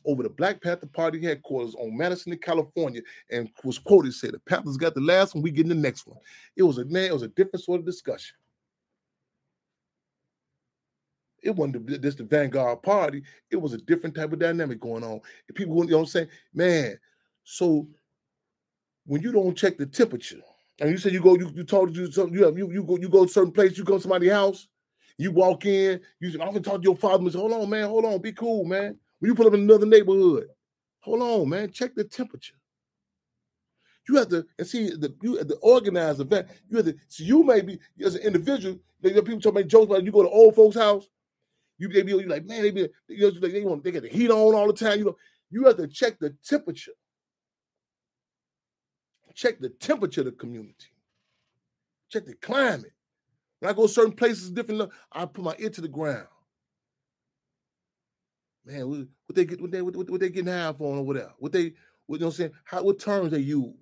over the Black Panther Party headquarters on Madison, California, and was quoted, said, the Panthers got the last one, we getting the next one. It was a different sort of discussion. It wasn't just the Vanguard Party. It was a different type of dynamic going on. And people, you know what I'm saying? Man, so when you don't check the temperature, and you said you go to certain place, you go to somebody's house, you walk in, you often talk to your father and say, hold on, man, hold on, be cool, man. When you pull up in another neighborhood, hold on, man, check the temperature. You have to, and see, you have to organize the event. You have to, so you may be, as an individual, people talk about jokes about you go to old folks' house, you like, man, they get the heat on all the time. You have to check the temperature. Check the temperature of the community. Check the climate. When I go to certain places, different, I put my ear to the ground. Man, what they getting high on or whatever. What you know what I'm saying? What terms they use.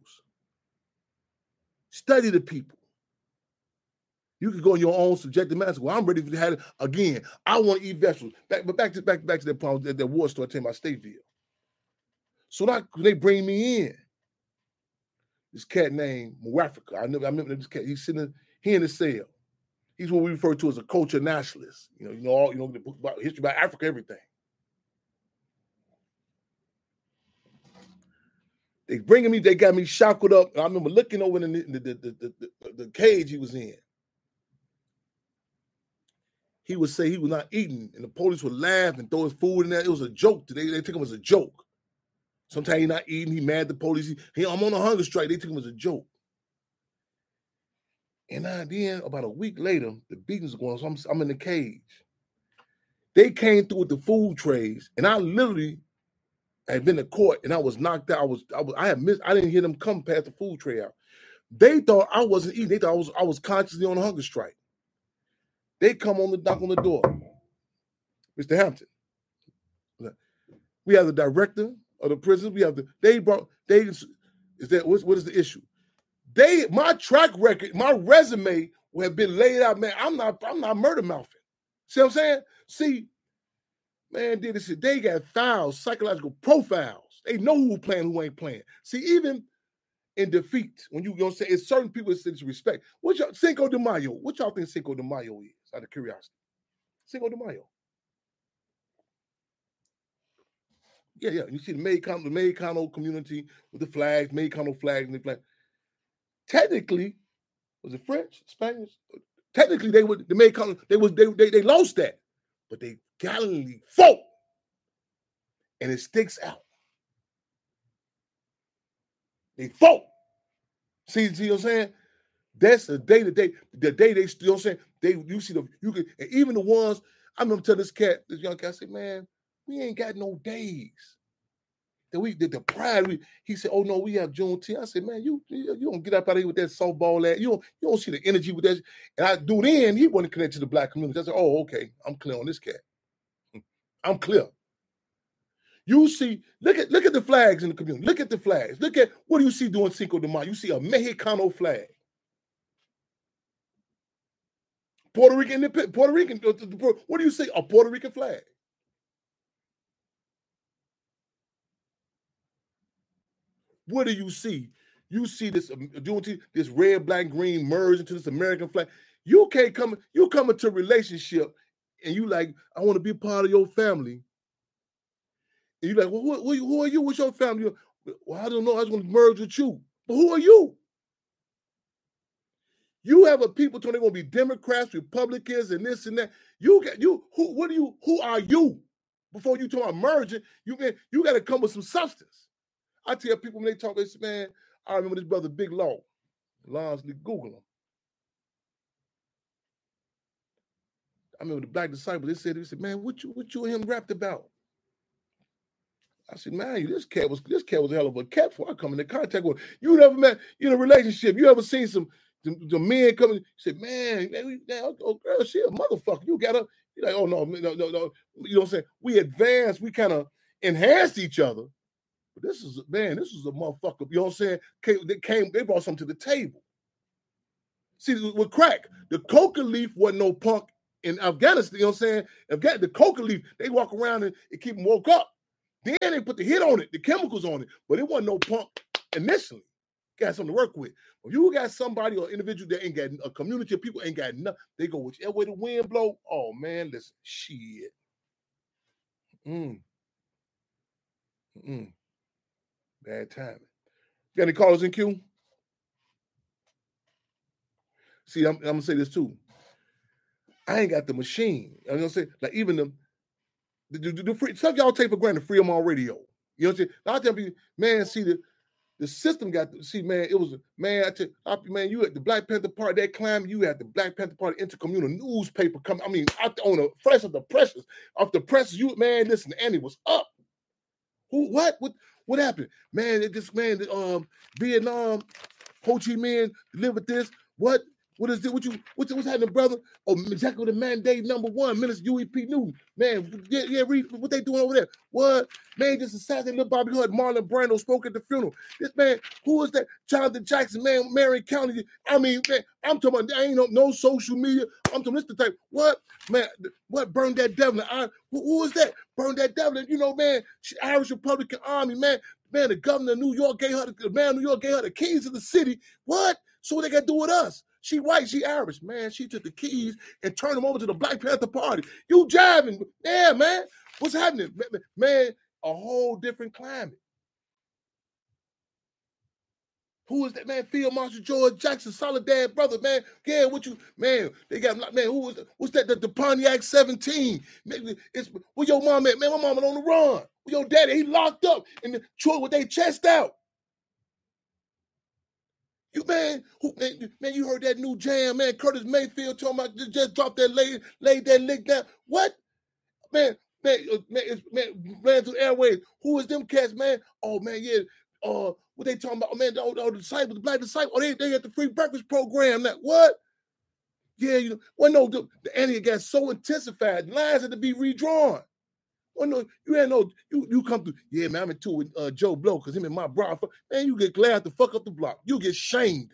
Study the people. You can go in your own subjective matter. Well, I'm ready to have it again. I want to eat vegetables. Back to that problem, that war story talking about Stateville. So now they bring me in. This cat named Mwafrika. I remember this cat. He's sitting in the cell. He's what we refer to as a culture nationalist. You know the book about history about Africa, everything. They bringing me. They got me shackled up. I remember looking over in the cage he was in. He would say he was not eating, and the police would laugh and throw his food in there. It was a joke. They took him as a joke. Sometimes he's not eating. He mad at the police. I'm on a hunger strike. They took him as a joke. And then about a week later, the beatings were going on. So I'm in the cage. They came through with the food trays, and I literally had been to court, and I was knocked out. I didn't hear them come past the food tray out. They thought I wasn't eating. They thought I was consciously on a hunger strike. They come knock on the door. Mr. Hampton. We have the director of the prison. We have what is the issue? My track record, my resume will have been laid out, man. I'm not murder mouthing. See what I'm saying? See, man, they got files, psychological profiles. They know who playing, who ain't playing. See, even in defeat, when you say it's certain people that say respect. Cinco de Mayo? What y'all think Cinco de Mayo is? Out of curiosity, Cinco de Mayo. Yeah. You see the Mexicano community with the flags, Mexicano flags, and the flag. Technically, was it French, Spanish? Technically, they lost that, but they gallantly fought, and it sticks out. They fought. See what I'm saying? That's the day they still saying you can, and even the ones, I remember telling this young cat, I said, man, we ain't got no days. The pride, he said, oh no, we have Juneteenth. I said, man, you don't get up out of here with that softball at. You don't see the energy with that. And he wasn't connected to the black community. I said, oh, okay, I'm clear on this cat. I'm clear. You see, look at the flags in the community. Look at the flags. Look at, what do you see doing Cinco de Mayo? You see a Mexicano flag. Puerto Rican, what do you see? A Puerto Rican flag. What do you see? You see this red, black, green merge into this American flag. You come into a relationship and you like, I want to be part of your family. And you're like, well, who are you? What's your family? Well, I don't know. I just want to merge with you. But who are you? You have a people telling they're going to be Democrats, Republicans, and this and that. Who are you? Before you talk about merging, you got to come with some substance. I tell people when they talk, they say, man, I remember this brother Big Law. Lonsley, Google him. I remember the Black Disciples, they said, man, what you and him rapped about? I said, man, this cat was a hell of a cat before I come into contact with him. You never met, in a relationship, you ever seen some men coming, you said, man, oh, girl, she a motherfucker. You got her. You're like, oh, no. You know what I'm saying? We advanced, we kind of enhanced each other. But this is a motherfucker. You know what I'm saying? They brought something to the table. See, with crack, the coca leaf wasn't no punk in Afghanistan. You know what I'm saying? The coca leaf, they walk around and keep them woke up. Then they put the hit on it, the chemicals on it, but it wasn't no pump initially. Got something to work with. If you got somebody or individual that ain't got a community of people ain't got nothing, they go whichever way the wind blow. Oh man, listen, shit. Bad timing. Got any callers in queue? See, I'm gonna say this too. I ain't got the machine. I'm gonna say, like, even the free stuff y'all take for granted, Freedom on radio. You know what I'm saying? I tell people, man, see the system got to see, man. It was man. Man, you at the Black Panther Party that climb. You at the Black Panther Party intercommunal newspaper come. I mean, on the fresh of the pressures off the presses. You man, listen, Annie was up. Who? What happened? Man, Vietnam, Ho Chi Minh delivered this. What? What is it? What's happening, brother? Oh, Executive Mandate #1, Minister UEP Newton. Man, read what they doing over there. What? Man, just assassinated little Bobby Hood. Marlon Brando spoke at the funeral. This man, who is that? Jonathan Jackson, man, Marion County. I mean, man, I'm talking about, there ain't no social media. I'm talking this the type, what? Man, what burned that devil? Who is that? Burned that devil? You know, man, Irish Republican Army, man. Man, the governor of New York gave her the keys to the city. What? So what they got to do with us? She white, she Irish. Man, she took the keys and turned them over to the Black Panther Party. You jiving. Yeah, man. What's happening? Man, a whole different climate. Who is that, man? Field Marshal George Jackson, Soledad brother, man. Yeah, what you, man, they got, man, what's that, the Pontiac 17? Maybe it's, where your mom at? Man, my mama on the run. Where your daddy, he locked up in the truck with their chest out. You man, you heard that new jam, man. Curtis Mayfield talking about just dropped that laid that lick down. What? Man, ran through the airways. Who is them cats, man? Oh man, yeah. What they talking about? Oh, man, the disciples, the black disciples. Oh, they at the free breakfast program. That what? Yeah, you know. Well, no, the Annie got so intensified. Lines had to be redrawn. Well, no, you ain't no, you come through. Yeah, man, I'm in tour with Joe Blow because him and my bro. Man, you get glad to fuck up the block. You get shamed.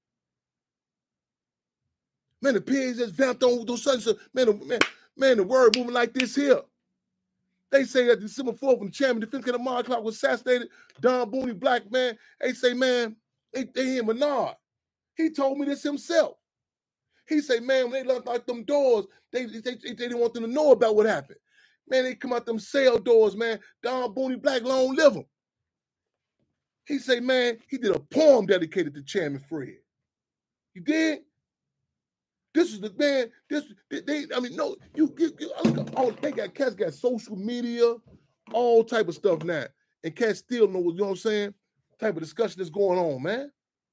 Man, the pigs just vamped on those sons. Man, the word moving like this here. They say that December 4th, when the chairman of the Defense Kennedy Mark Clark was assassinated, Don Booney, black man, they say, man, they him Menard. He told me this himself. He say, man, when they left out them doors, they didn't want them to know about what happened. Man, they come out them cell doors, man. Don Booney Black, long live him. He say, man, he did a poem dedicated to Chairman Fred. You did? This is the man. They got cats got social media, all type of stuff now, and cats still know what, you know what I'm saying? Type of discussion that's going on, man.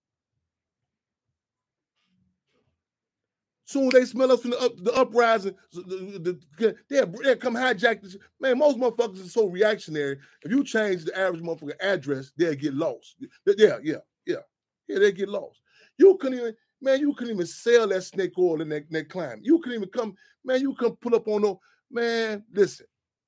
Soon they smell us from the uprising. They'll come hijack this. Man, most motherfuckers are so reactionary. If you change the average motherfucker address, they'll get lost. Yeah, they get lost. You couldn't even sell that snake oil in that climate. You couldn't even come, man, you couldn't pull up on no, man, listen.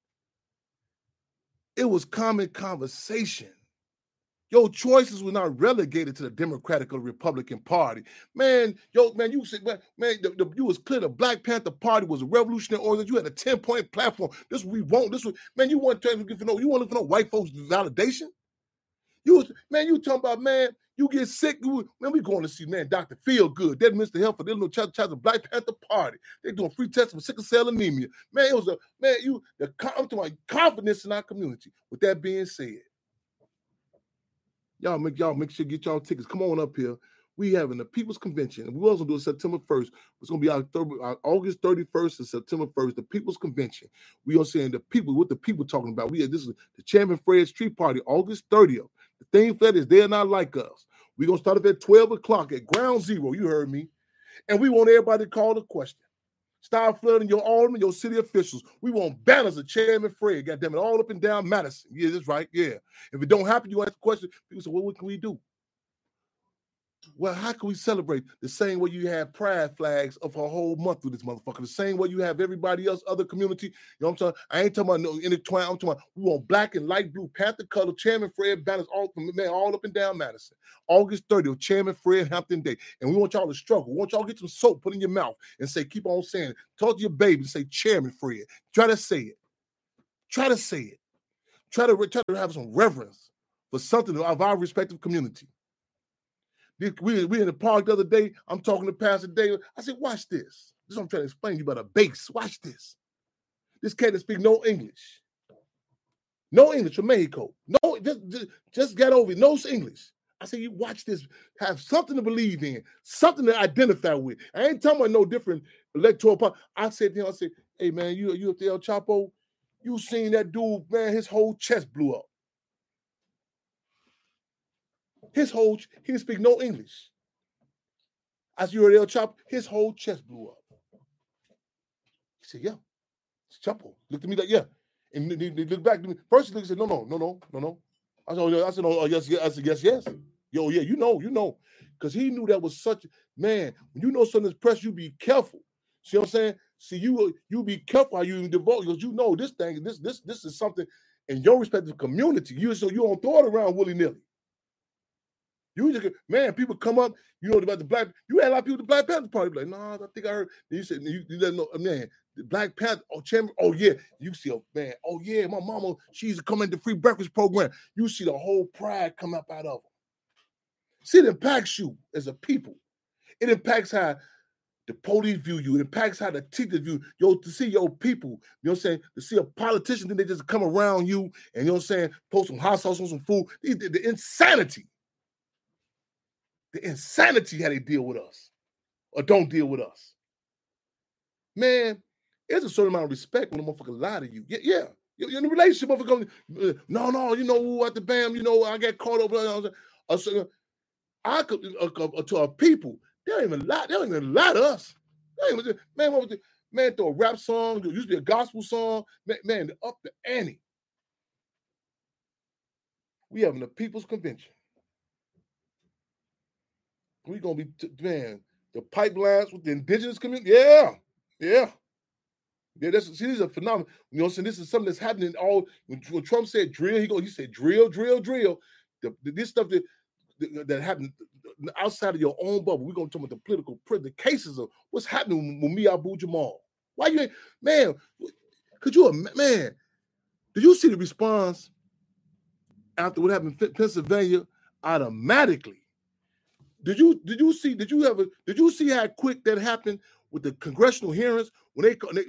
It was common conversation. Your choices were not relegated to the Democratic or Republican Party. Man, you said, you was clear the Black Panther Party was a revolutionary organization. You had a 10-point platform. This we want. Man, you want to look for no white folks validation? You talking about, man, you get sick. Man, we going to see, man, Dr. Feelgood, that Mr. Health for the Illinois Chapter Black Panther Party. They doing free testing for sickle cell anemia. Man, I'm talking about confidence in our community. With that being said, Y'all make sure you get y'all tickets. Come on up here. We having the People's Convention. And we also do it September 1st. It's going to be our August 31st and September 1st, the People's Convention. We are saying what the people talking about. This is the Chairman Fred Street Party, August 30th. The theme for that is they're not like us. We're going to start up at 12 o'clock at Ground Zero. You heard me. And we want everybody to call the question. Start flooding your aldermen, your city officials. We want banners of Chairman Fred, goddamn it, all up and down Madison. Yeah, that's right. Yeah. If it don't happen, you ask the question. People say, well, what can we do? Well, how can we celebrate the same way you have pride flags of a whole month with this motherfucker? The same way you have everybody else, other community. You know what I'm saying? I ain't talking about no intertwine. I'm talking about we want black and light blue Panther color Chairman Fred banners all up and down Madison. August 30th, Chairman Fred Hampton Day. And we want y'all to struggle. We want y'all to get some soap put in your mouth and say, keep on saying it. Talk to your baby and say, Chairman Fred. Try to say it. Try to say it. Try to have some reverence for something of our respective community. We in the park the other day. I'm talking to Pastor David. I said, watch this. This is what I'm trying to explain to you about a base. Watch this. This cat that speaks no English. No English from Mexico. No, just got over it. No English. I said, you watch this. Have something to believe in. Something to identify with. I ain't talking about no different electoral part. I said to him, I said, hey, man, you up there, El Chapo? You seen that dude, man, his whole chest blew up. He didn't speak no English. I said, you heard El Chapo? His whole chest blew up. He said, yeah, it's Chapo. Looked at me like, yeah. And he looked back to me. First he looked and said, no. I said, oh, yes. I said, yes. Yo, yeah, you know. Because he knew that was such, man, when you know something's pressure, you be careful. See what I'm saying? See, you be careful how you devote, because you know this thing, this is something in your respective community. So you don't throw it around willy-nilly. You just, man, people come up, you know about the black, you had a lot of people at the Black Panther Party, like, nah, I think I heard. And you said, you let know, man, the Black Panther, oh yeah, you see, man, oh yeah, my mama, she used to come into the free breakfast program. You see the whole pride come up out of them. See, it impacts you as a people. It impacts how the police view you. It impacts how the teachers view you. To see your people, you know what I'm saying? To see a politician, then they just come around you and, you know what I'm saying, post some hot sauce on some food. The insanity. The insanity how they deal with us or don't deal with us. Man, there's a certain amount of respect when a motherfucker lie to you. Yeah. You're in a relationship, motherfucker. No, you know, at the bam, you know, I got caught up. I could, to our people, they don't even lie to us. Man, throw a rap song, there used to be a gospel song. Man, up the ante. We having a people's convention. We're going to be, man, the pipelines with the indigenous community. Yeah. These are phenomenal. You know what I'm saying? This is something that's happening all, when Trump said drill, he said drill. This stuff that happened outside of your own bubble. We're going to talk about the cases of what's happening with me, Abu Jamal. Why you ain't, man, did you see the response after what happened in Pennsylvania? Automatically. Did you see how quick that happened with the congressional hearings when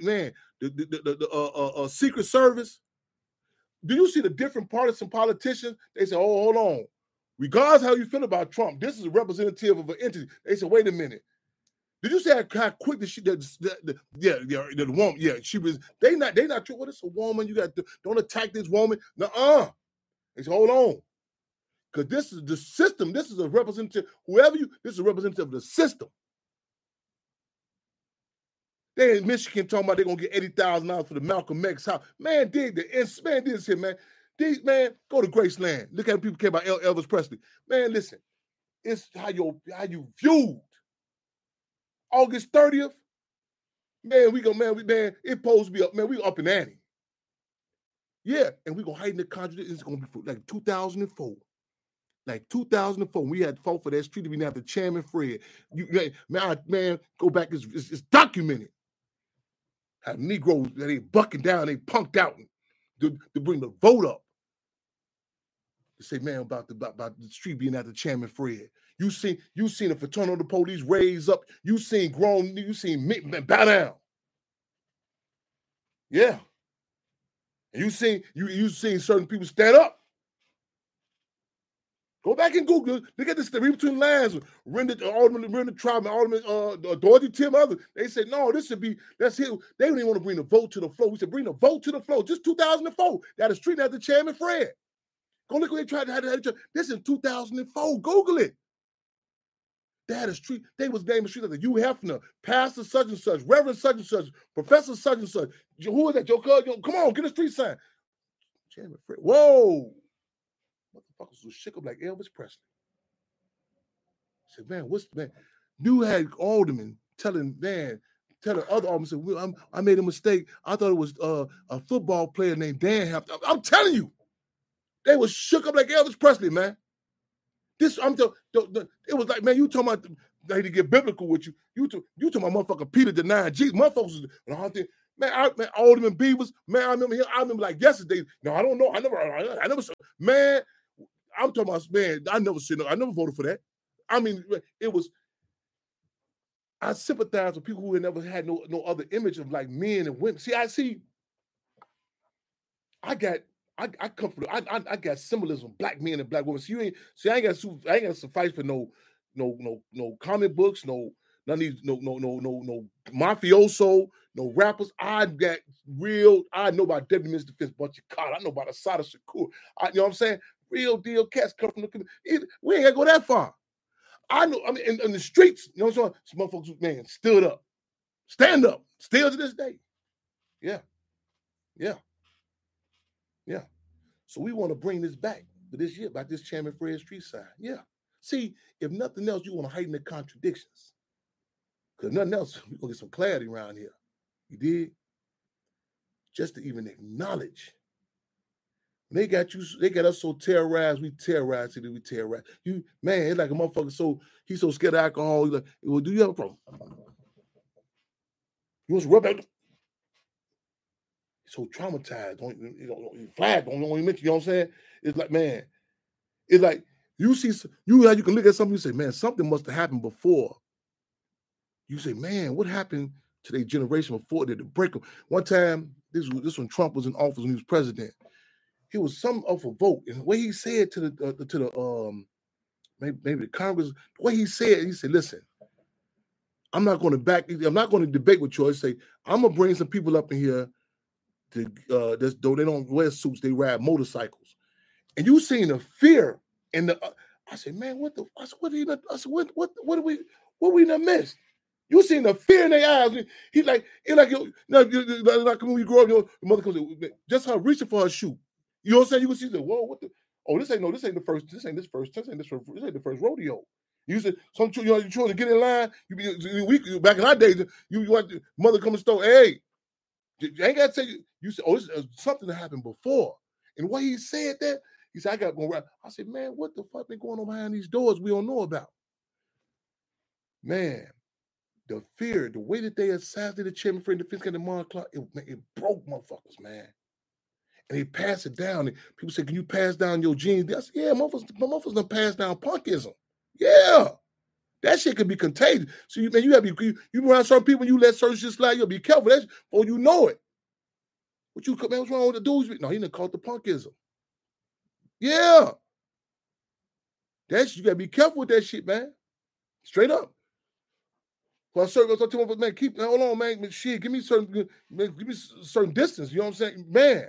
the Secret Service? Do you see the different partisan politicians? They say, oh, hold on. Regardless how you feel about Trump, this is a representative of an entity. They said, wait a minute. Did you see how quick the woman? She was. They not true. What is a woman? You got don't attack this woman. Nuh-uh. They said, hold on. Because this is the system. This is a representative. This is a representative of the system. They in Michigan talking about they're going to get $80,000 for the Malcolm X house. Man, dig this here, man. Man, go to Graceland. Look how people care about Elvis Presley. Man, listen. It's how you viewed. August 30th. Man, it's supposed to be up. Man, we up in ante. Yeah, and we're going to heighten the contradiction. It's going to be for like 2004. Like 2004, we had fought for that street. We didn't have the Chairman Fred. Man, go back. It's documented. How Negroes, they bucking down, they punked out to bring the vote up. To say, man, about the street being at the Chairman Fred. You seen the fraternal of the police raise up. You seen bow down. Yeah. And you seen certain people stand up. Go back and Google. Look at this. Read between the lines. Alderman Troutman, Alderman Dorothy Tim, others. They said, no, that's it. They don't even want to bring the vote to the floor. We said, bring the vote to the floor. Just 2004. They had a street at the Chairman Fred. Go look where they tried to have it. This is 2004. Google it. They had a street. They was named a street like Hugh Hefner, Pastor such and such, Reverend such and such, Professor such and such. Who is that? Joe Cud? Come on, get a street sign. Chairman Fred. Whoa. Motherfuckers was shook up like Elvis Presley. I said, man, you had aldermen telling other aldermen, said, I made a mistake. I thought it was a football player named Dan Hampton. I'm telling you, they was shook up like Elvis Presley, man. It was like, man, you talking about, they to get biblical with you. You talking about motherfucker Peter denying Jesus. Motherfuckers, Man, Alderman Beavers, man, I remember him. I remember like yesterday. No, I don't know. I never saw, man, I'm talking about, man, I never voted for that. I mean, it was, I sympathize with people who had never had no other image of like men and women. I come from, I got symbolism of black men and black women. So I ain't got to suffice for no comic books, none of these, no mafioso, no rappers. I know about Deputy Minister Fitzbutcher Carter. I know about Assata Shakur. You know what I'm saying? Real deal cats come from the community. We ain't got to go that far. I know, I mean, in the streets, you know what I'm saying? Some motherfuckers, man, stood up. Stand up. Still to this day. Yeah. So we want to bring this back for this year, about this Chairman Fred Street sign. Yeah. See, if nothing else, you want to heighten the contradictions. Because nothing else, we're going to get some clarity around here. You did? Just to even acknowledge. They got us so terrorized, we terrorized. You, man, it's like a motherfucker, he's so scared of alcohol. He's like, well, do you have a problem? You want to rub out? So traumatized, don't mention, you know what I'm saying? It's like, man, it's like you can look at something, you say, man, something must have happened before. You say, man, what happened to their generation before they break them? One time, this when Trump was in office, when he was president, he was some of a vote, and the way he said to the maybe the Congress, the way he said, listen, I'm not going to debate with you. I say, I'm gonna bring some people up in here. Though they don't wear suits, they ride motorcycles, and you seen the fear in the. I said, man, what we done missed? You seen the fear in their eyes. He like when you grow up, your mother comes just her reaching for her shoe. You know what I'm saying? You can see the whoa, what the? Oh, this ain't the first rodeo. You said some you trying to get in line. Back in our days, you want mother come to the store. Hey, I ain't got to tell you. You said, oh, this is something that happened before. And what he said that, he said, I got to go around. I said, man, what the fuck been going on behind these doors we don't know about? Man, the fear, the way that they assassinated Chairman Fred Defense County Mark Clark, it broke motherfuckers, man. And they passed it down. And people say, can you pass down your genes? I said, yeah, motherfuckers done passed down punkism. Yeah. That shit could be contagious. So you have to be, you around certain people, you let certain shit slide, you'll be careful. That's before you know it. What's wrong with the dudes? No, he done caught the punkism. Yeah. You gotta be careful with that shit, man. Straight up. Well, I told him, man, hold on, man. Shit, give me certain distance. You know what I'm saying? Man.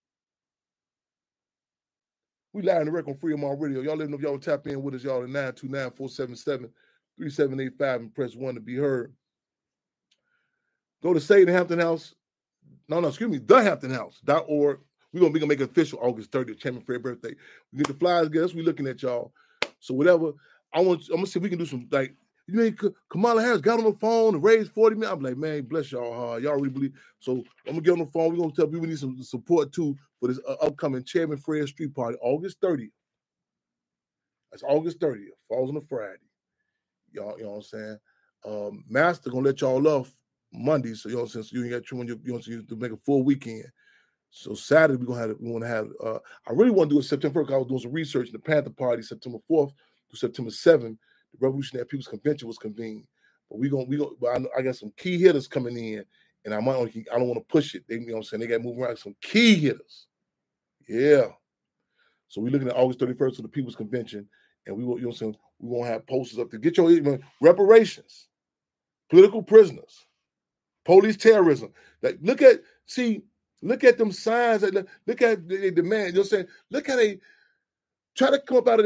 We live in the record on Freedom on Radio. Y'all let me know if y'all tap in with us, y'all at 929-477-3785 and press 1 to be heard. Go to Say the Hampton House. thehamptonhouse.org. We're gonna make it official August 30th, Chairman Fred's birthday. We get the flyers, guess we looking at y'all. So whatever, I'm gonna see if we can do some, like, you know, Kamala Harris got on the phone and raised 40 million. I'm like, man, bless y'all hard. Y'all really believe. So I'm gonna get on the phone. We're gonna tell people we need some support too for this upcoming Chairman Fred Street Party, August 30th. That's August 30th, falls on a Friday. Y'all, you know what I'm saying? Master gonna let y'all off Monday, so you know what I'm saying? So you ain't got to make a full weekend. So Saturday we want to have. I really want to do it September 1st. I was doing some research in the Panther Party, September 4th to September 7th. The Revolutionary People's Convention was convened, but But I got some key hitters coming in, and I don't want to push it. You know what I'm saying? They got to move around some key hitters. Yeah. So we're looking at August 31st for the People's Convention, and we will, you know what I'm saying? We won't have posters up to get your reparations, political prisoners, police terrorism. Like look at them signs. Look at the demand. You know what I'm saying? Look how they try to come up out of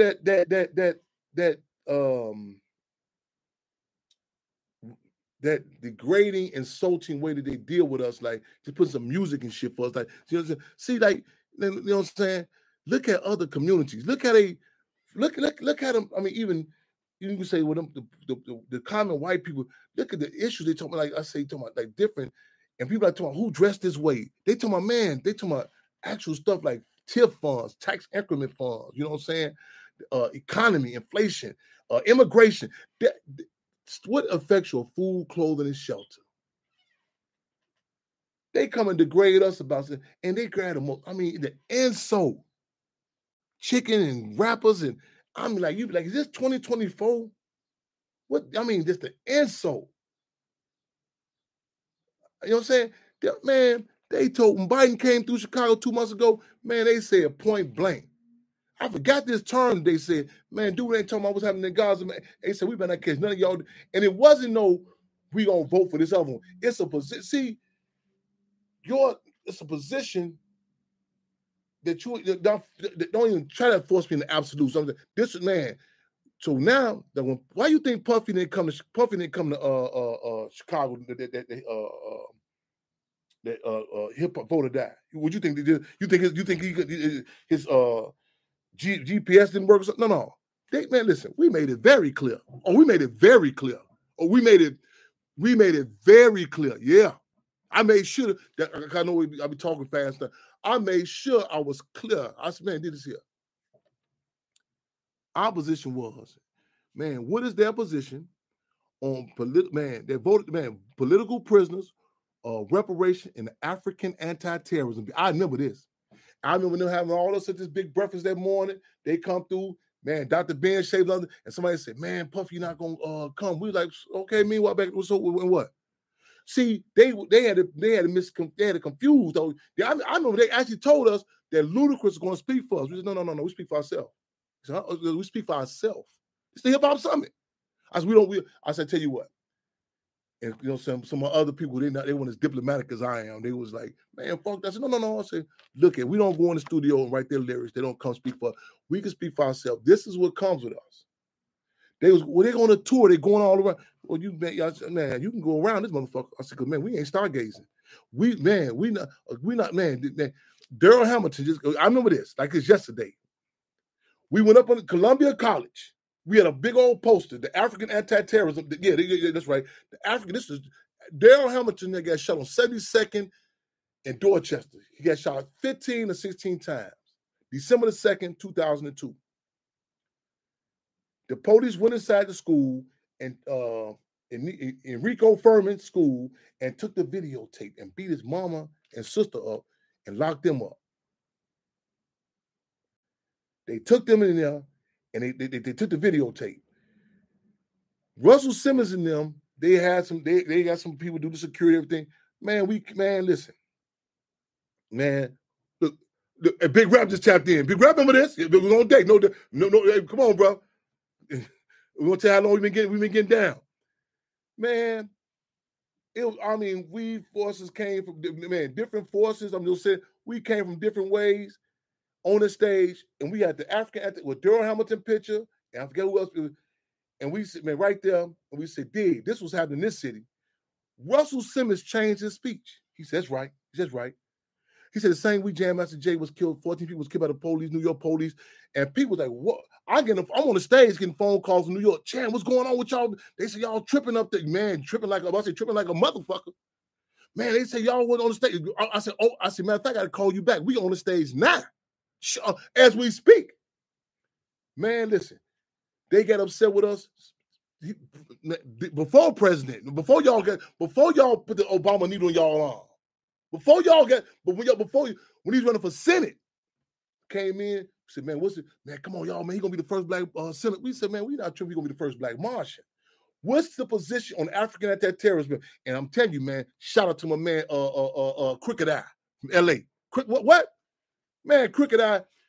that degrading, insulting way that they deal with us, like to put some music and shit for us. Like, you know, see, like, you know what I'm saying? Look at other communities. Look at look at them. I mean, even you can say with them, the common white people. Look at the issues they talk about. Like I say, talking about like different, and people are talking about who dressed this way. They talking about, man. They talking about actual stuff like TIF funds, tax increment funds. You know what I'm saying? Economy, inflation, immigration. What affects your food, clothing, and shelter? They come and degrade us about it, and they grab them. I mean, the insult, chicken and rappers, and I'm like, you be like, is this 2024? What I mean, just the insult. You know what I'm saying? Man, they told when Biden came through Chicago 2 months ago, man, they said point blank. I forgot this term. They said, man, dude ain't talking about what's happening in Gaza. Man. They said, we better not catch none of y'all. And it wasn't no, we gonna vote for this other one. It's a position. See, it's a position that you don't even try to force me in the absolute. Something. This man. So now, why you think Puffy didn't come to Chicago? That hip hop voter died. What you think they did? You think he could his GPS didn't work? No. Man, listen. We made it very clear. We made it very clear. We made it very clear. Yeah, I made sure that I know I be talking fast. I made sure I was clear. I said, man, did this here. Our position was, man, what is their position on they voted, man, political prisoners, reparation, and African anti-terrorism. I remember this. I remember them having all us at this big breakfast that morning. They come through, man, Dr. Ben shaved under, and somebody said, man, Puffy, you're not gonna come. We like, okay, meanwhile, back so what? See, they had to confuse though. I remember they actually told us that Ludacris was going to speak for us. We said, no, we speak for ourselves. We speak for ourselves. It's the Hip Hop Summit. I said, tell you what. And you know, some other people, they weren't as diplomatic as I am. They was like, man, fuck that. I said, no. I said, look, we don't go in the studio and write their lyrics. They don't come speak for us. We can speak for ourselves. This is what comes with us. They're going to tour. They're going all around. Well, you can go around this motherfucker. I said, man, we ain't stargazing. We not, man. Daryl Hamilton, I remember this, like it's yesterday. We went up on Columbia College. We had a big old poster, the African anti-terrorism. Yeah, that's right. This is Daryl Hamilton that got shot on 72nd in Dorchester. He got shot 15 or 16 times. December the 2nd, 2002. The police went inside the school and Enrico Furman's school and took the videotape and beat his mama and sister up and locked them up. They took them in there and they took the videotape. Russell Simmons and them, they got some people do the security, everything. Man, listen. Man, look, Big Rap just tapped in. Big Rap, remember this? We're gonna take no, hey, come on, bro. We're gonna tell how long we've been getting down. Man, we forces came from different forces. I'm just saying we came from different ways on the stage, and we had the African with Daryl Hamilton picture, and I forget who else. And we said, man, right there, and we said, dig, this was happening in this city. Russell Simmons changed his speech. He says, right. He says, right. He said the same week Jam Master Jay was killed, 14 people was killed by the police, New York police, and people like, what? I'm on the stage getting phone calls from New York. Chan, what's going on with y'all? They say y'all tripping up there, man, tripping like a motherfucker. Man, they say y'all went on the stage. I said, matter of fact, I gotta call you back. We on the stage now, as we speak. Man, listen, they get upset with us before president, before y'all put the Obama needle on y'all arm. When he's running for Senate, came in, said, man, what's it? Man, come on, y'all, man, he's gonna be the first black Senate. We said, man, we're not sure he's gonna be the first black Martian. What's the position on African anti-terrorism? And I'm telling you, man, shout out to my man, Crooked Eye from LA. What? Man, Crooked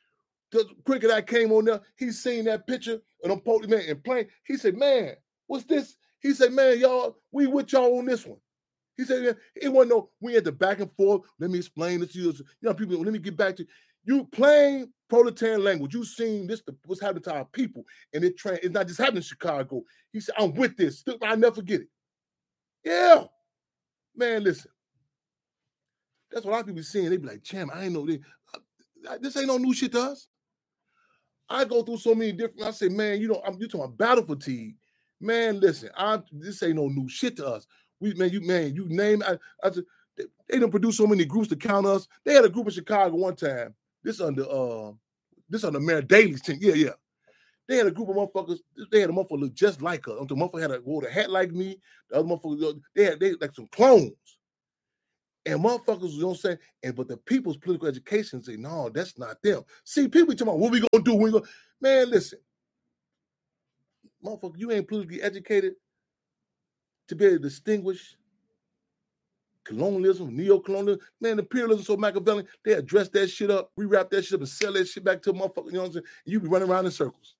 Eye came on there. He seen that picture and I'm police man and playing. He said, man, what's this? He said, man, y'all, we with y'all on this one. He said, it wasn't no, we had the back and forth. Let me explain this to you. You know, people, let me get back to you plain proletarian language. You seen this, what's happening to our people. And it's not just happening in Chicago. He said, I'm with this. I'll never forget it. Yeah. Man, listen. That's what a lot of people seeing. They be like, Cham, I ain't know this. This ain't no new shit to us. I go through so many different, I say, man, you talking about battle fatigue. Man, listen, this ain't no new shit to us. You name it. They done produced so many groups to counter us. They had a group in Chicago one time. This under Mayor Daley's team. Yeah. They had a group of motherfuckers. They had a motherfucker look just like us. The motherfucker wore a hat like me. The other motherfucker, they like some clones. And motherfuckers, you know what I'm saying? But the people's political education say, no, that's not them. See, people be talking about what we gonna do. Man, listen. Motherfucker, you ain't politically educated to be able to distinguish colonialism, neo-colonialism. Man, imperialism so Machiavellian, they address that shit up, rewrap that shit up, and sell that shit back to a motherfucker, you know what I'm saying? You be running around in circles.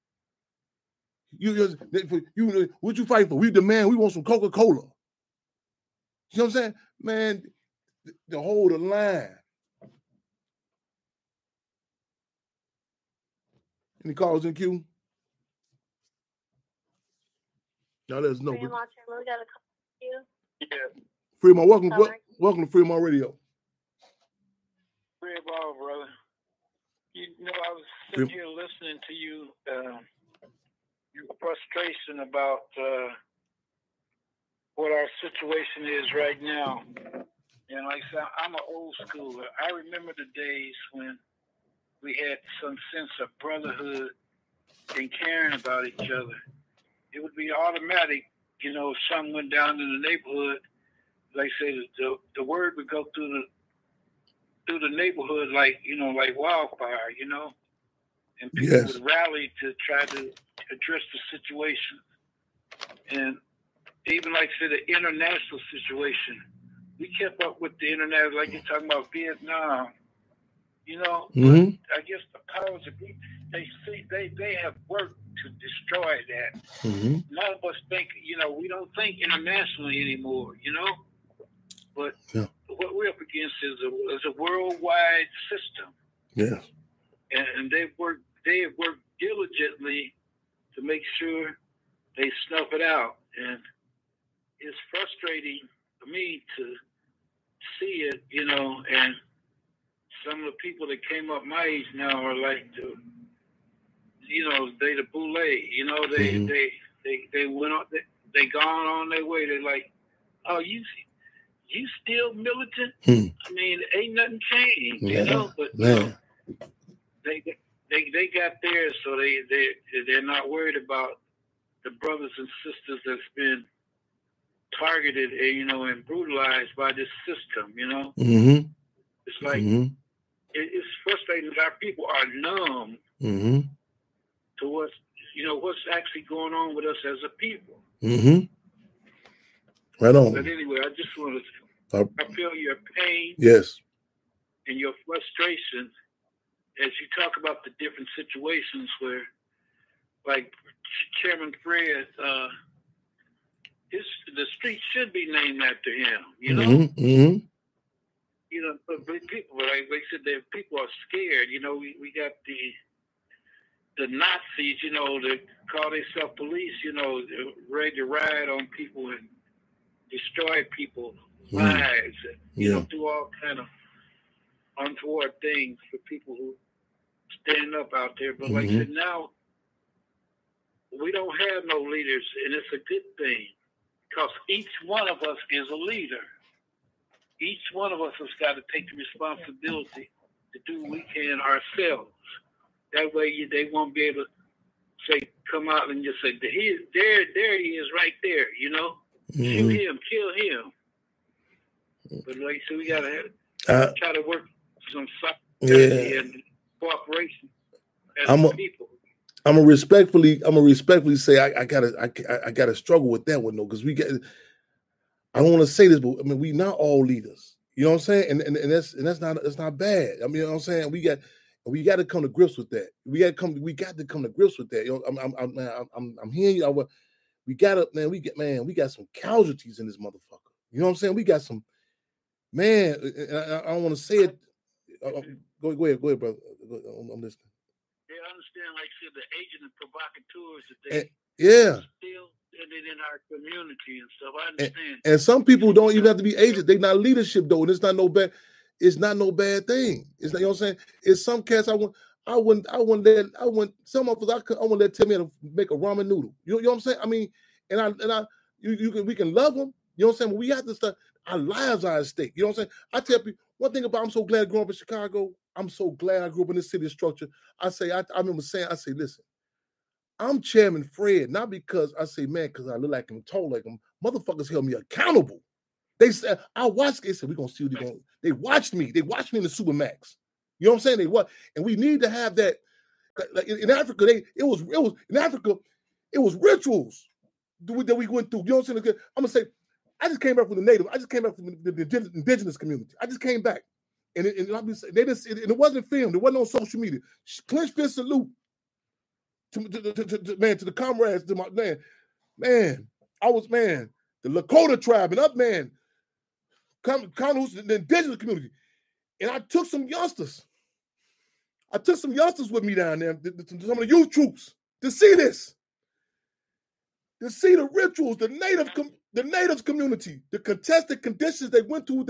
What you fighting for? We demand, we want some Coca-Cola. You know what I'm saying? Man, to hold the line. Any calls in queue? Now let us know. Fremont, we got a call you. Yeah. Fremont, welcome to Fremont Radio. Fremont, brother. You know, I was sitting here listening to you, your frustration about what our situation is right now. And like I said, I'm an old schooler. I remember the days when we had some sense of brotherhood and caring about each other. It would be automatic, you know, if something went down in the neighborhood, like say the word would go through the neighborhood like, you know, like wildfire, you know, and people would rally to try to address the situation. And even like say the international situation, we kept up with the international, like you're talking about Vietnam, you know. Mm-hmm. I guess the powers that be, they have worked to destroy that. Mm-hmm. None of us think, you know, we don't think internationally anymore, you know. But what we're up against is a worldwide system. Yes. And they have worked diligently to make sure they snuff it out. And it's frustrating for me to see it, you know, and some of the people that came up my age now are like you know, they the boule, you know, they went on, they gone on their way. They're like, oh, you still militant? I mean, ain't nothing changed, you know. But you know, they got theirs, so they're not worried about the brothers and sisters that's been targeted, you know, and brutalized by this system, you know. Mm-hmm. It's like it's frustrating that our people are numb to what's actually going on with us as a people. Mm-hmm. Right on. But anyway, I just want to I feel your pain, yes, and your frustration as you talk about the different situations where, like Chairman Fred, the street should be named after him. You know, mm-hmm. You know, but people, like they said, that people are scared. You know, we got the Nazis, you know, that call themselves police. You know, ready to ride on people and destroy people's lives, and, you know, do all kind of untoward things for people who stand up out there. But like I said, now we don't have no leaders, and it's a good thing because each one of us is a leader. Each one of us has got to take the responsibility to do what we can ourselves. That way they won't be able to say, come out and just say, there he is right there, you know? Shoot him, kill him. But like so we got to try to work some solidarity and cooperation as people. I'm gonna respectfully say I gotta struggle with that one though, because I don't want to say this, but I mean we not all leaders. You know what I'm saying? And that's not bad. I mean, you know what I'm saying? We got to come to grips with that. We got to come to grips with that. You know, I'm hearing you. We got some casualties in this motherfucker. You know what I'm saying? We got some man. I don't want to say it. Go ahead, brother. I'm listening. They understand, like I said, the agent and provocateurs that they still in our community and stuff. I understand. And some people don't even have to be agents. They not leadership though, and it's not no bad. It's not no bad thing. It's not, you know what I'm saying? It's some cats I wouldn't some of us I wouldn't let tell me how to make a ramen noodle. You know what I'm saying? I mean, we can love them. You know what I'm saying? But we have to start. Our lives are at stake. You know what I'm saying? I tell people one thing about I'm so glad growing up in Chicago. I'm so glad I grew up in this city structure. I remember saying, listen, I'm Chairman Fred, not because I say, man, because I look like him, tall like him. Motherfuckers held me accountable. They said, I watched. They said, we're gonna see what they're going. They watched me. They watched me in the Supermax. You know what I'm saying? They what? And we need to have that. Like in Africa, it was in Africa, it was rituals that we went through. You know what I'm saying? I'm gonna say, I just came back from the native. I just came back from the indigenous community. I just came back, and it wasn't filmed. It wasn't on social media. Clench fist salute to the comrades, to my man. I was the Lakota tribe and up man, the indigenous community, and I took some youngsters. I took some youngsters with me down there, some of the youth troops, to see this, to see the rituals, the natives community, the contested conditions they went through.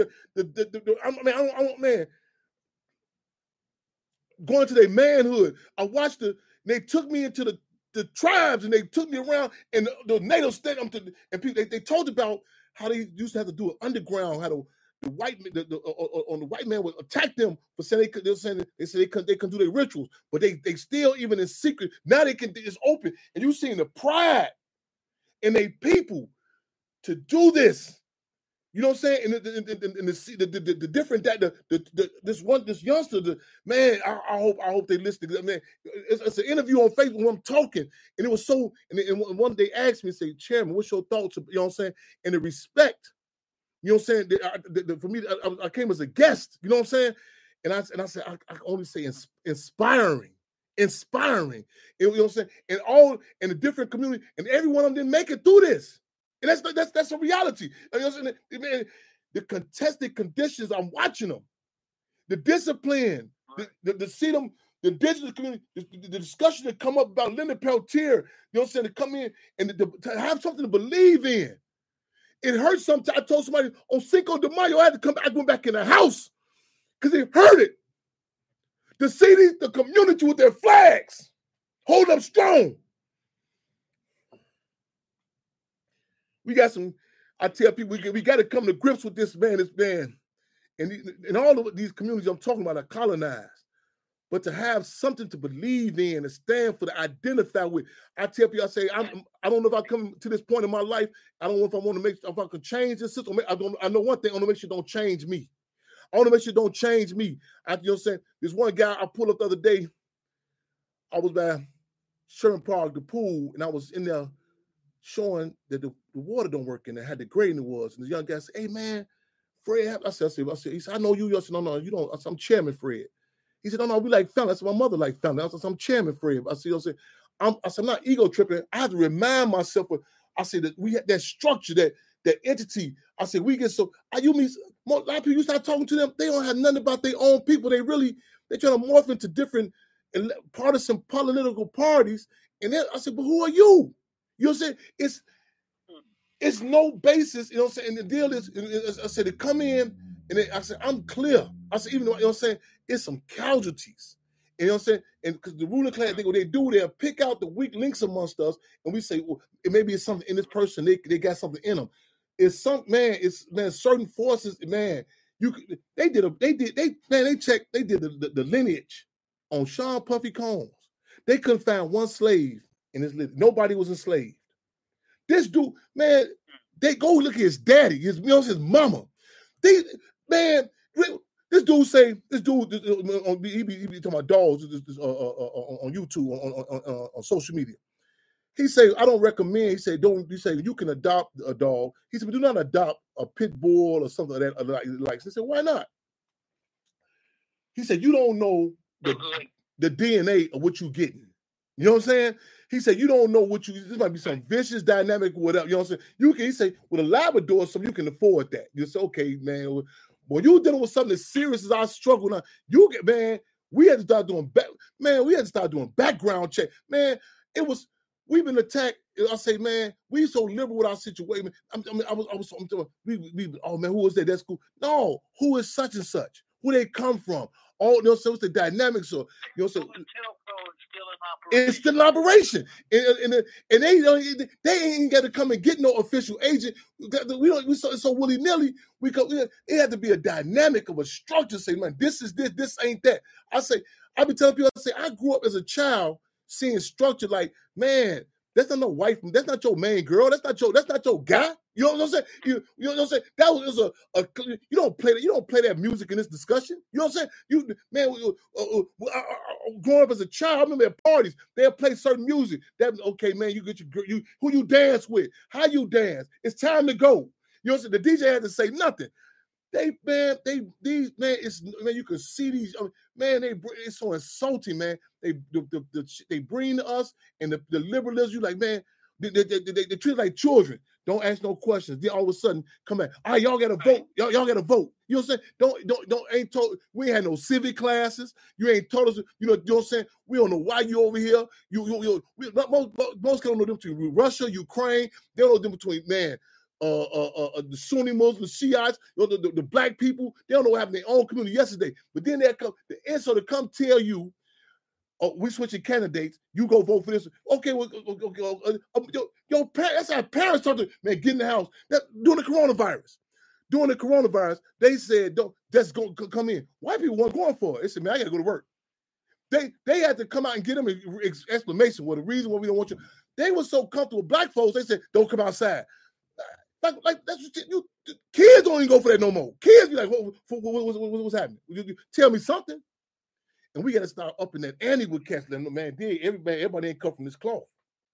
Going to their manhood. I watched they took me into the tribes and they took me around and the natives and people they told about how they used to have to do an underground, how the white man would attack them for saying they said they couldn't do their rituals, but they still, even in secret, now it's open, and you seeing the pride in their people to do this. You know what I'm saying? And the different this youngster, man, I hope they listen. Man, it's an interview on Facebook when I'm talking, and it was so. And one day asked me, say, Chairman, what's your thoughts? You know what I'm saying? And the respect. You know what I'm saying? For me, I came as a guest. You know what I'm saying? And I said I only say inspiring. You know what I'm saying? And all in the different community, and every one of them didn't make it through this. And that's a reality. You know what I'm saying? Man, the contested conditions, I'm watching them. The discipline, the see them, the indigenous community, the discussion that come up about Leonard Peltier, you know what I'm saying, to come in and to have something to believe in. It hurts sometimes. I told somebody on Cinco de Mayo, I had to come back. I went back in the house because it hurt it. To see the community with their flags, hold up strong. We got some, I tell people, we got to come to grips with this man. And all of these communities I'm talking about are colonized. But to have something to believe in and stand for, to identify with. I tell people, I say, I don't know if I come to this point in my life, I don't know if I want to if I can change this system. I know one thing, I want to make sure it don't change me. I want to make sure it don't change me. You know what I'm saying? There's one guy I pulled up the other day. I was by Sherman Park, the pool, and I was in there showing that the water don't work in there, had the grading it was. And the young guy said, hey man, Fred, I said, he said, I know you. I said, no, you don't. I said, I'm Chairman Fred. He said, no, we like family. I said, my mother like family. I said, I'm Chairman Fred. I said, I'm not ego tripping. I have to remind myself of, I said that we had that structure, that entity. I said, we get so, a lot of people, you start talking to them, they don't have nothing about their own people. They're trying to morph into different partisan political parties. And then I said, but who are you? You know what I'm saying? It's no basis, you know what I'm saying? And the deal is, I said, to come in, and I said, I'm clear. I said, even though, you know what I'm saying, it's some casualties. You know what I'm saying? And because the ruling class, what they do, they'll pick out the weak links amongst us, and we say, well, maybe it's something in this person, they got something in them. It's certain forces, man, they did the lineage on Sean Puffy Combs. They couldn't find one slave in his lineage. Nobody was enslaved. This dude, man, they go look at his daddy, his mama. This dude he be talking about dogs on YouTube, on social media. He say, I don't recommend. He say, you can adopt a dog. He said, but do not adopt a pit bull or something like that. He said, why not? He said, you don't know the DNA of what you're getting. You know what I'm saying? He said, you don't know this might be some vicious dynamic, whatever. You know what I'm saying? He say, with a Labrador, something you can afford that. You say, okay, man, when you're dealing with something as serious as I struggle now, we had to start doing background check. Man, we've been attacked. I say, man, we so liberal with our situation. Oh man, who is that? That's cool. No, who is such and such? Who they come from? All you know, so it's the dynamics of, you know, so it's still in operation, and they ain't got to come and get no official agent. We so willy nilly. It had to be a dynamic of a structure. Say, man, this is this ain't that. I be telling people, I grew up as a child seeing structure like, man, that's not no wife, that's not your main girl, that's not your guy. You know what I'm saying? You know what I'm saying? That was you don't play that. You don't play that music in this discussion. You know what I'm saying? Growing up as a child, I remember at parties they'll play certain music. That okay, man. You get you who you dance with, how you dance. It's time to go. You know what I'm saying? The DJ had to say nothing. These you can see these it's so insulting, man. They bring to us and the liberalism. You like, man, they treat like children. Don't ask no questions. Then all of a sudden come back. All right, y'all got to vote. Y'all got to vote. You know what I'm saying? Don't ain't told. We ain't had no civic classes. You ain't told us. You know what I'm saying? We don't know why you over here. Most don't know them between Russia, Ukraine. They don't know them between the Sunni Muslims, the Shiites, the black people. They don't know what happened in their own community yesterday. But then they come the insult to come tell you, oh, we switching candidates. You go vote for this. Okay, that's how parents talk to man. Get in the house. During the coronavirus, they said, "Don't just go come in." White people weren't going for it. They said, "Man, I got to go to work." They had to come out and get them an explanation. Well, the reason why we don't want you. They were so comfortable. Black folks, they said, "Don't come outside." Like that's what kids don't even go for that no more. Kids be like, what's happening? You tell me something. And we got to start upping that ante with cats. Man, everybody ain't come from this cloth.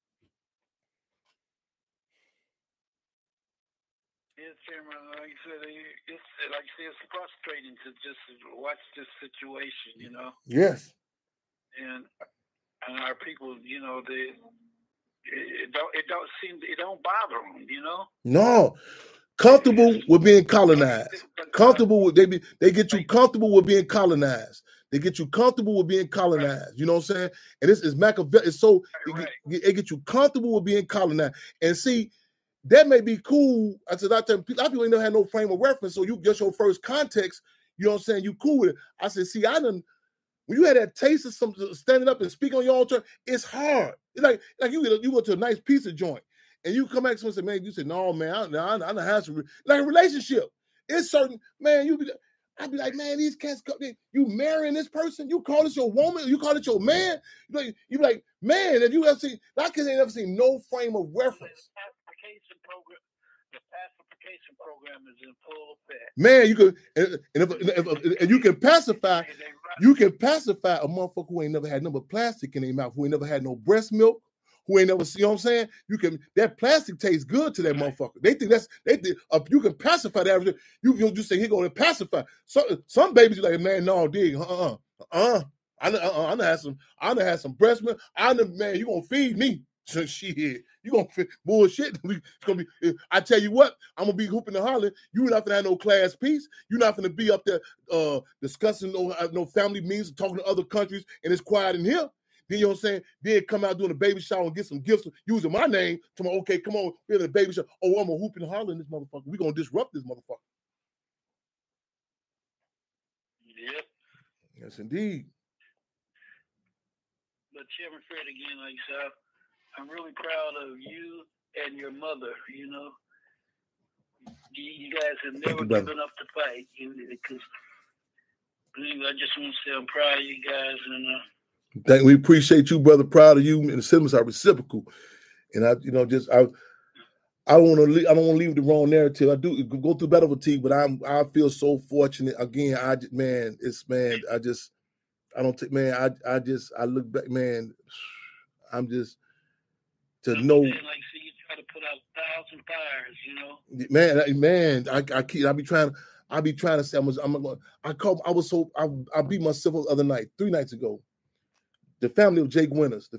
Yes, Chairman. Like you said, it's frustrating to just watch this situation, you know. Yes. And our people, you know, it don't bother them, you know. No. Comfortable with being colonized. They get you comfortable with being colonized. They get you comfortable with being colonized. Right. You know what I'm saying? And this is Machiavelli. It's so it get you comfortable with being colonized. And see, that may be cool. I said, a lot of people ain't never had no frame of reference. So you get your first context. You know what I'm saying? You cool with it. I said, see, when you had that taste of something standing up and speak on your own turn, it's hard. It's like you go to a nice pizza joint and you come back to someone and say, man, you said, no, man, I don't have some like a relationship. It's certain, man, I'd be like, man, these cats, you marrying this person? You call this your woman? You call it your man? You be like, man, have you ever seen, that kid ain't ever seen no frame of reference. The pacification program is in full effect. Man, you could, and you can pacify a motherfucker who ain't never had no plastic in their mouth, who ain't never had no breast milk, who ain't never, you know what I'm saying? That plastic tastes good to that motherfucker. They think you can pacify that. You just say, here go to pacify. Some babies are like, man, no, dig, I done had some breast milk. Man, you gonna feed me. So shit, you gonna bullshit. It's gonna be. I tell you what, I'm gonna be hooping and hollering. You're not gonna have no class peace. You're not gonna be up there discussing no family meetings, talking to other countries, and it's quiet in here. Then you know what I'm saying? Then come out doing a baby shower and get some gifts using my name. Okay, come on, we're in a baby shower. Oh, I'm gonna hoop and holler in this motherfucker. We're gonna disrupt this motherfucker. Yep. Yes, indeed. But Chairman Fred, again, like you said, I'm really proud of you and your mother. You know, you guys have never given up the fight. Because I just want to say I'm proud of you guys. We appreciate you, brother. Proud of you, and the sentiments are reciprocal. And I don't want to leave the wrong narrative. I do go through battle fatigue, but I feel so fortunate. Again, I look back, man. I'm just. To know, like see, you try to put out 1,000 fires, you know. Man, I be trying to say I beat myself up the other night, 3 nights ago. The family of Jake Winters,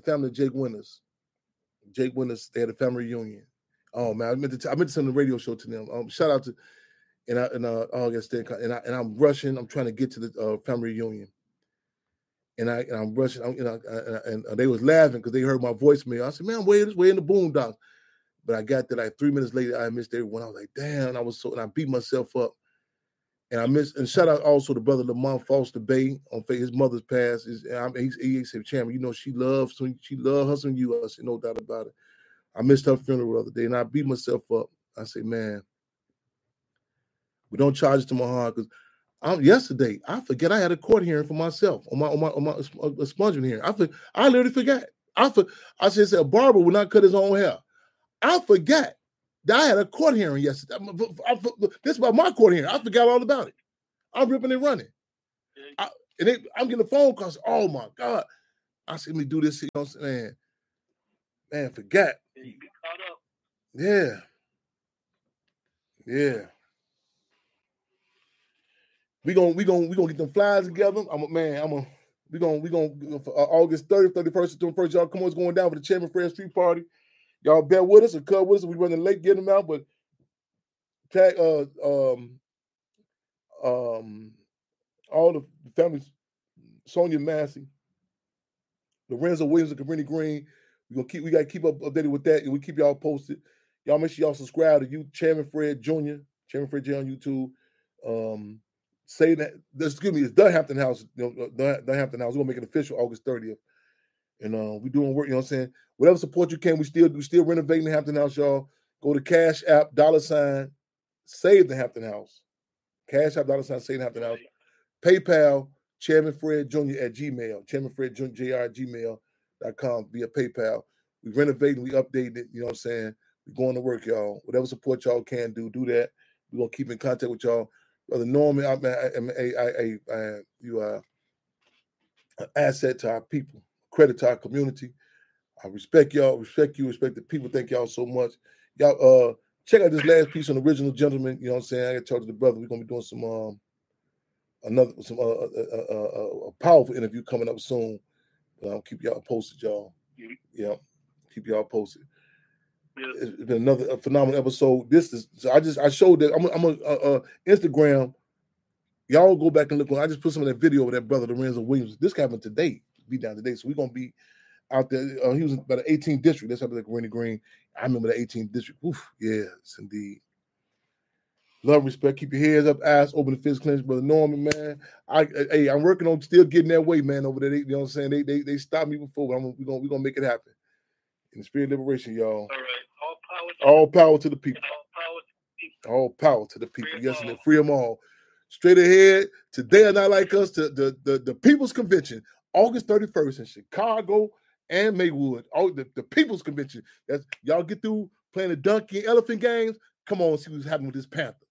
Jake Winters, they had a family reunion. Oh man, I meant to send the radio show to them. Shout out to August, and I'm rushing. I'm trying to get to the family reunion. And I'm rushing, and they was laughing because they heard my voicemail. I said, man, I'm way in the boondocks. But I got there like 3 minutes later, I missed everyone. I was like, damn, and I beat myself up. And shout out also to brother Lamont Foster Bay on his mother's passed. He said, Chairman, you know, she loved her some you. I said, no doubt about it. I missed her funeral the other day, and I beat myself up. I said, man, we don't charge it to my heart because yesterday, I forget I had a court hearing for myself on my expungement hearing. I literally forgot. I said a barber would not cut his own hair. I forgot. I had a court hearing yesterday. This is about my court hearing. I forgot all about it. I'm ripping and running. I'm getting a phone calls. Oh my God. I said, let me do this. You know what I'm saying? Man, forgot. You get caught up. Yeah. Yeah. We gonna get them flyers together. We gonna August 30th, 31st, 21st. Y'all come on, it's going down for the Chairman Fred Street Party. Y'all bear with us or cut with us. We running late getting them out, but tag all the families, Sonia Massey, Lorenzo Williams, and Cabrini Green. We gotta keep up updated with that, and we keep y'all posted. Y'all make sure y'all subscribe to Chairman Fred Jr., Chairman Fred J on YouTube. Say that, excuse me, it's the Hampton House. The Hampton House. We're gonna make it official August 30th. And we doing work, you know what I'm saying? Whatever support you can, we still renovating the Hampton House, y'all. Go to Cash App, $ Save the Hampton House. Cash App, $ Save the Hampton House. PayPal, Chairman Fred Jr. at Gmail. Chairman Fred Jr. JR at gmail.com via PayPal. We renovating, we updating it, you know what I'm saying? We going to work, y'all. Whatever support y'all can do that. We're gonna keep in contact with y'all. Brother Norman, you are an asset to our people, credit to our community. I respect y'all, respect you, respect the people. Thank y'all so much. Y'all check out this last piece on Original Gentleman. You know what I'm saying? I gotta talk to the brother. We're gonna be doing some a powerful interview coming up soon. I'll keep y'all posted, y'all. Yeah, keep y'all posted. It's been another phenomenal episode. I showed that I'm on Instagram. Y'all go back and look. I just put some of that video of that brother Lorenzo Williams. This happened today. Be down today, so we're gonna be out there. He was about the 18th district. That's happened at Cabrini Green. I remember the 18th district. Oof, yes, indeed. Love, respect. Keep your heads up, eyes open, and fist clenched, brother Norman, man. I'm working on still getting that way, man. Over there, you know what I'm saying? They stopped me before, but we're gonna make it happen. In the spirit of liberation, y'all. All right. All power to the people. All power to the people. Yes, and free them all. Straight ahead. Today are not like us. The People's Convention, August 31st in Chicago and Maywood. The People's Convention. That's y'all get through playing the donkey and elephant games. Come on, see what's happening with this panther.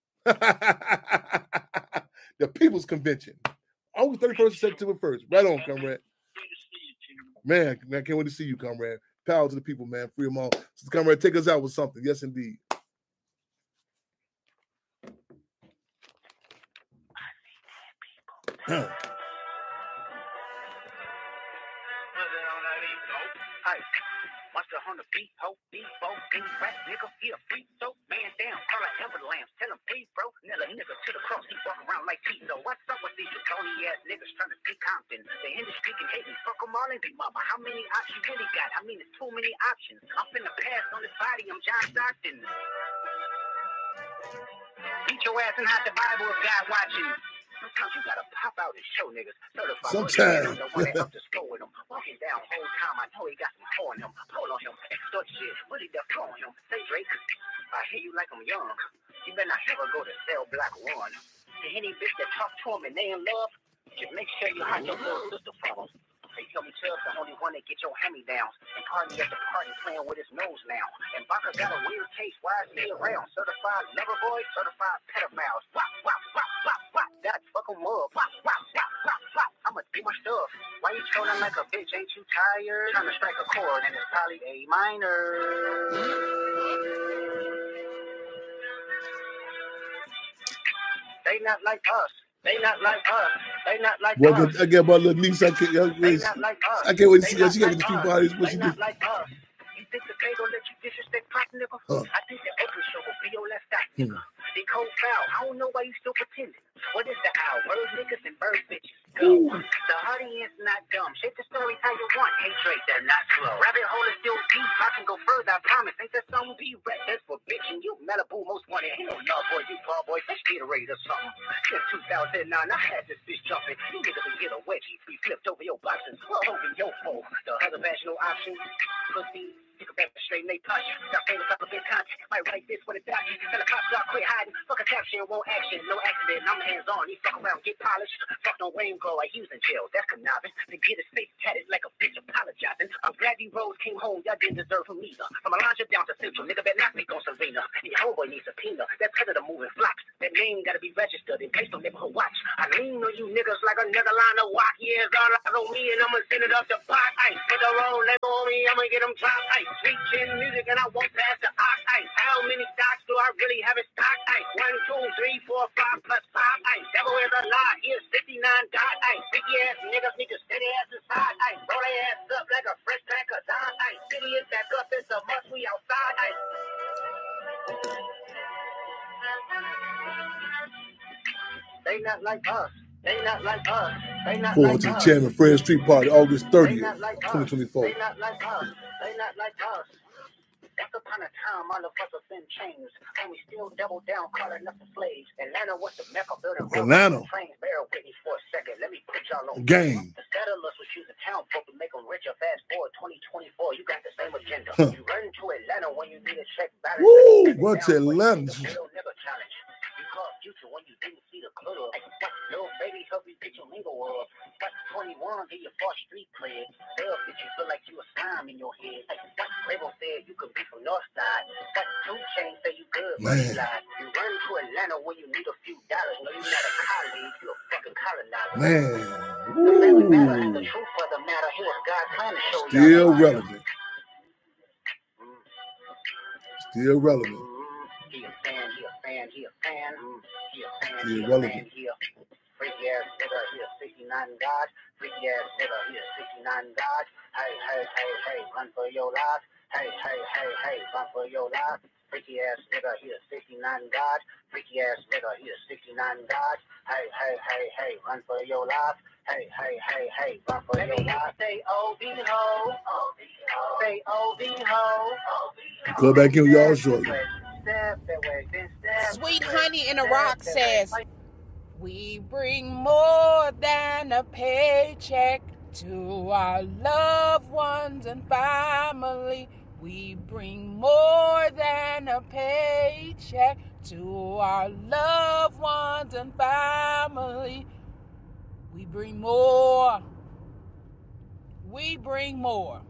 The People's Convention, August 31st, September 1st. Right on, comrade. Man, I can't wait to see you, comrade. Power to the people, man. Free them all. So, comrade, take us out with something. Yes, indeed. Monster on the beat, ho, B-bo, rap nigga, he a freak, so man down, call like Ember Lambs, tell him please, bro, nail a nigga to the cross, he walk around like Tito. What's up with these Tony ass niggas trying to be Compton? The industry can hate me, fuck them all and be mama. How many options you really got? I mean, it's too many options. I'm finna pass on this body, I'm John Stockton. Beat your ass and hide the Bible if God watching. Sometimes you gotta pop out and show niggas. Sometimes. Don't want to help the score with him. Walking down whole time, I know he got some hoe on him. Pull on him, extort shit. What he done on him? Say Drake, I hear you like I'm young. You better not ever go to cell block 1. To any bitch that talk to him and they in love, just make sure you hide your little sister from him. They tell me Chubb's the only one that get your hand-me-downs. And party at the party playing with his nose now. And Baca got a weird taste. Why is he around? Certified lover boy, certified pedophiles. Wop, wop, wop, wop, wop. Gotta fuck him up. Wop, wop, wop, wop, wop. I'ma do my stuff. Why you trolling like a bitch? Ain't you tired? Trying to strike a chord and it's probably A minor. They not like us. They not like us. They not like us. I get my little niece. I can't wait to see her. She got the street parties. What she do? Like us. You think the pay gonna let you disrespect pop, nigga? I think the Oprah show will be your last stop, nigga. They cold foul. I don't know why you still pretending. What is the owl? Bird niggas and bird bitches. Go. The audience not dumb. Shape the story how you want. Hey, Drake, they're not slow. Rabbit hole is still deep. I can go further, I promise. Ain't that song be rap? That's for bitching. You Malibu most wanted. Ain't no love boy, you ball boy. Let's Gatorade or something. Since 2009, I had this bitch jumping. You niggas will get a wedgie. We flipped over your boxes. Well, over your phone. The other vaginal option. Pussy. Take a back straight in they push. Got famous up a bit contact. Might write this when it's out. Tell the cops y'all quit hiding. Fuck a caption, won't action. No accident. I'm hands on. You fuck around, get polished. Fuck no Wayne go like he was in jail. That's conniving. To get his face tatted like a bitch apologizing. I'm glad Abby Rose came home, y'all didn't deserve him either. From Alondra down to Central, nigga better not speak on Serena. And your homeboy needs a subpoena. That's because of the moving flocks. That name gotta be registered in case no neighborhood watch. I lean on you niggas like a nigga line of walk. Yeah, it's all eyes on me and I'ma send it up the pot. Ice, put the roll, let on me, I'ma get them drop. Ice, sweet chin music and I won't pass the ox. Ice, how many stocks do I really have in stock? Ice, 1, 2, 3, 4, 5 plus 5. Ice, devil is a lie. Here's 59 dot. Ice, sticky ass niggas need to steady ass inside. Ice, roll their ass up like a fresh pack of Don. Ice, city is back up, it's a must, we outside. Ice. They not like us. They not like us. They not Forward like to the us. Chairman Fred Street Party, August They 30th, not like us. 2024. They not like us. They not like us. That's upon a time all of us have been changed, and we still double down calling us the slaves. Atlanta was the Mecca building. Atlanta. Trains, bear with me for a second. Let me put y'all on Game. The settlers was using town folk to make them richer. Fast forward 2024, you got the same agenda. Huh. You run to Atlanta when you need a check balance. Woo! What's Atlanta? Real nigga challenge. You call future when you didn't see the club. Little baby help you get your lingo up. 21 get your false street cred. Love that you feel like you a slime in your head. Rainbow said you could be from Northside. 2 Chainz say you good, but you lied. You run to Atlanta when you need a few dollars. No, you're not a colleague, you a fucking colonizer. Man. The Woo. truth of the matter, he was God trying to show Still y'all. relevant. Still relevant. He a fan, he a fan, he a fan. He a fan, Still he a relevant. fan, he a freaky ass nigga, he a 69 God. Freaky ass nigga, he a 69 God. Hey, hey, hey, hey, run for your life. Hey, hey, hey, hey, run for your life. Freaky ass nigga, he a 69 God. Freaky ass nigga, he a 69 God. Hey, hey, hey, hey, run for your life. Hey, hey, hey, hey, run for your life. Say OB ho. Say OB ho. Go back in with y'all shortly. Sweet Honey in a Rock says, we bring more than a paycheck to our loved ones and family. We bring more than a paycheck to our loved ones and family. We bring more. We bring more.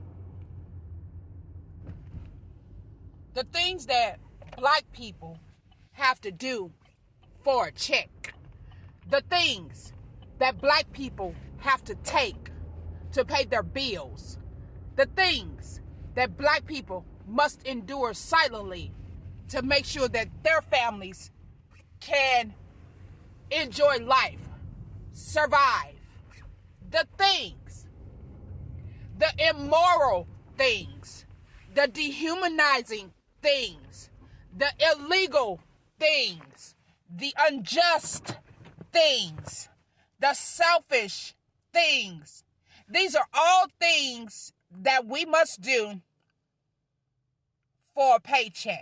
The things that black people have to do for a check. The things that black people have to take to pay their bills. The things that black people must endure silently to make sure that their families can enjoy life, survive. The things, the immoral things, the dehumanizing things, the illegal things, the unjust things, the selfish things. These are all things that we must do for a paycheck.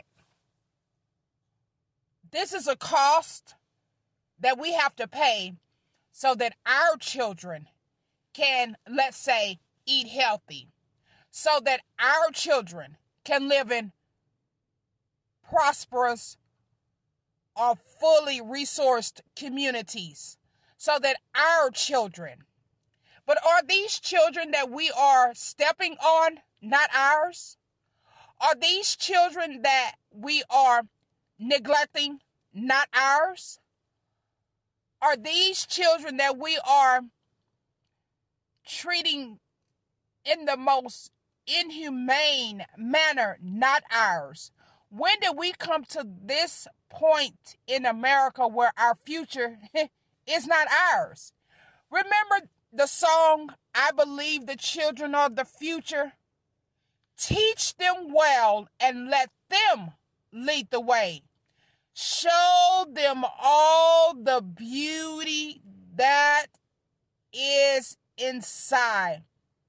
This is a cost that we have to pay so that our children can, let's say, eat healthy, so that our children can live in prosperous or fully resourced communities, so that our children, but are these children that we are stepping on not ours? Are these children that we are neglecting not ours? Are these children that we are treating in the most inhumane manner not ours? When did we come to this point in America where our future is not ours? Remember the song, I Believe the Children of the Future? Teach them well and let them lead the way. Show them all the beauty that is inside.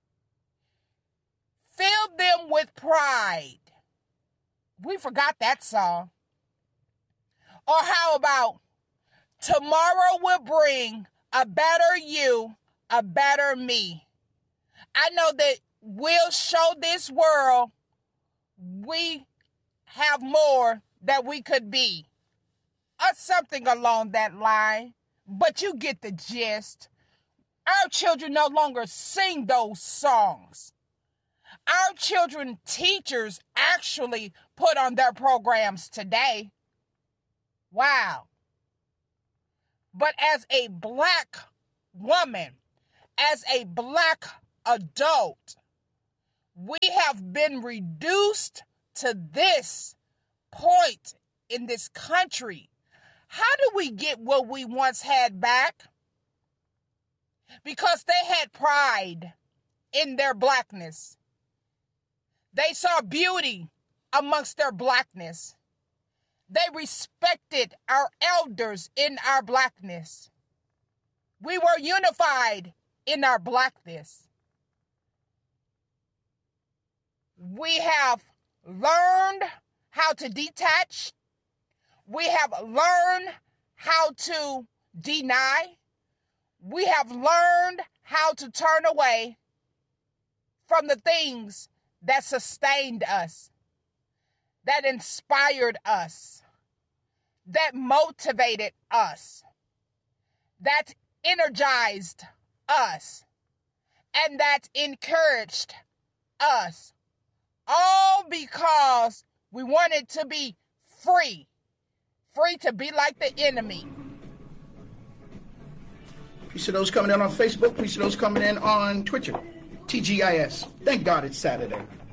Fill them with pride. We forgot that song. Or how about, tomorrow will bring a better you, a better me. I know that we'll show this world we have more that we could be. Or something along that line. But you get the gist. Our children no longer sing those songs. Our children teachers actually put on their programs today. Wow. But as a black woman, as a black adult, we have been reduced to this point in this country. How do we get what we once had back? Because they had pride in their blackness. They saw beauty amongst their blackness. They respected our elders in our blackness. We were unified in our blackness. We have learned how to detach. We have learned how to deny. We have learned how to turn away from the things that sustained us, that inspired us, that motivated us, that energized us, and that encouraged us, all because we wanted to be free to be like the enemy. Peace to those coming in on Facebook. Peace to those coming in on Twitter. TGIS. Thank God it's Saturday.